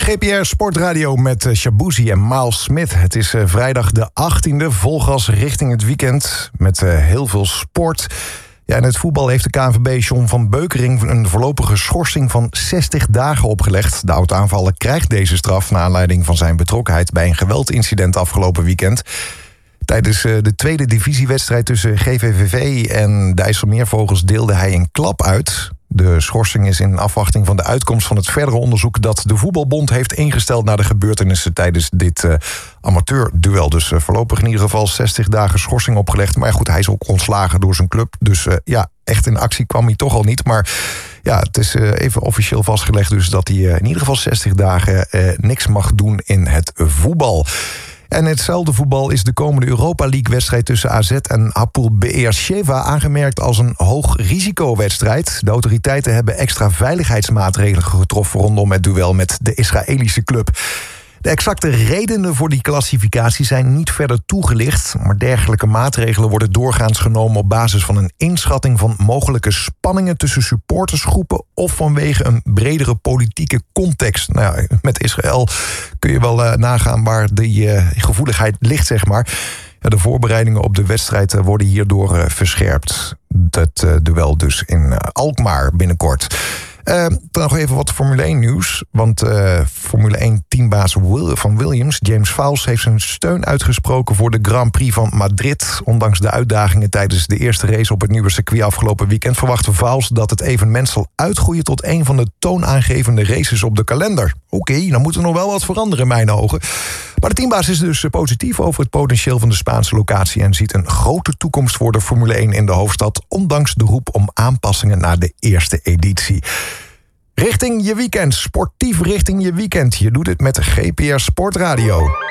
GPR Sportradio met Shabuzi en Miles Smith. Het is vrijdag de 18e, vol gas richting het weekend met heel veel sport. Ja, in het voetbal heeft de KNVB John van Beukering een voorlopige schorsing van 60 dagen opgelegd. De oud-aanvaller krijgt deze straf naar aanleiding van zijn betrokkenheid bij een geweldincident afgelopen weekend. Tijdens de tweede divisiewedstrijd tussen GVVV en de IJsselmeervogels deelde hij een klap uit. De schorsing is in afwachting van de uitkomst van het verdere onderzoek dat de Voetbalbond heeft ingesteld naar de gebeurtenissen tijdens dit amateurduel. Dus voorlopig in ieder geval 60 dagen schorsing opgelegd. Maar goed, hij is ook ontslagen door zijn club. Dus echt in actie kwam hij toch al niet. Maar ja, het is even officieel vastgelegd dus dat hij in ieder geval 60 dagen niks mag doen in het voetbal. En hetzelfde voetbal is de komende Europa League-wedstrijd tussen AZ en Hapoel Be'er-Sheva aangemerkt als een hoog risicowedstrijd. De autoriteiten hebben extra veiligheidsmaatregelen getroffen rondom het duel met de Israëlische club. De exacte redenen voor die klassificatie zijn niet verder toegelicht, maar dergelijke maatregelen worden doorgaans genomen op basis van een inschatting van mogelijke spanningen tussen supportersgroepen of vanwege een bredere politieke context. Nou ja, met Israël kun je wel nagaan waar die gevoeligheid ligt, zeg maar. Ja, de voorbereidingen op de wedstrijd worden hierdoor verscherpt. Dat duel dus in Alkmaar binnenkort. Dan nog even wat Formule 1 nieuws. Want Formule 1 teambaas van Williams, James Vowles, heeft zijn steun uitgesproken voor de Grand Prix van Madrid. Ondanks de uitdagingen tijdens de eerste race op het nieuwe circuit afgelopen weekend verwacht Vowles dat het evenement zal uitgroeien tot een van de toonaangevende races op de kalender. Oké, dan moet er nog wel wat veranderen in mijn ogen. Maar de teambaas is dus positief over het potentieel van de Spaanse locatie en ziet een grote toekomst voor de Formule 1 in de hoofdstad, ondanks de roep om aanpassingen naar de eerste editie. Richting je weekend, sportief richting je weekend. Je doet het met GPR Sportradio.